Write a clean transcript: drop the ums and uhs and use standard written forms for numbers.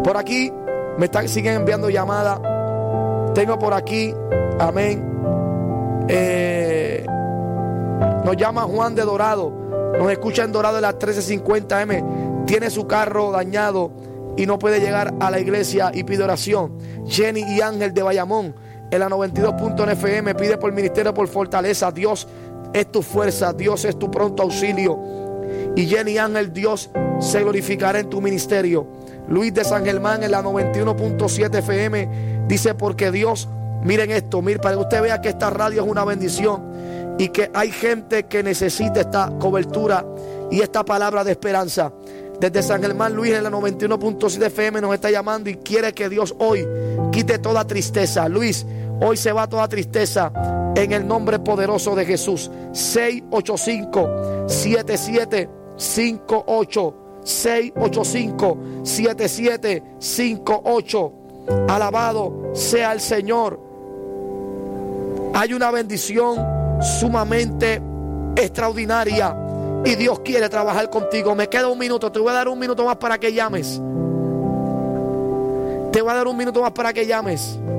Por aquí siguen enviando llamadas. Tengo por aquí, amén. Nos llama Juan de Dorado. Nos escucha en Dorado en las 13:50 Tiene su carro dañado y no puede llegar a la iglesia y pide oración. Jenny y Ángel de Bayamón en la 92.1 FM pide por ministerio, por fortaleza. Dios es tu fuerza, Dios es tu pronto auxilio. Y Jenny y Ángel, Dios se glorificará en tu ministerio. Luis de San Germán en la 91.7 FM dice: porque Dios, miren esto, miren, para que usted vea que esta radio es una bendición y que hay gente que necesita esta cobertura y esta palabra de esperanza. Desde San Germán, Luis en la 91.7 FM nos está llamando y quiere que Dios hoy quite toda tristeza. Luis, hoy se va toda tristeza en el nombre poderoso de Jesús. 685-7758. 685-7758. Alabado sea el Señor. Hay una bendición sumamente extraordinaria y Dios quiere trabajar contigo. Me queda un minuto, te voy a dar un minuto más para que llames. Te voy a dar un minuto más para que llames.